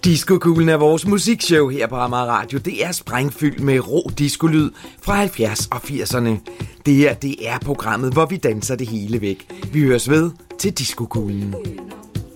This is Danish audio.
Disco-kuglen er vores musikshow her på Amager Radio. Det er sprængfyldt med rå discolyd fra 70 og 80'erne. Det her, det er programmet, hvor vi danser det hele væk. Vi høres ved til Disco-kuglen.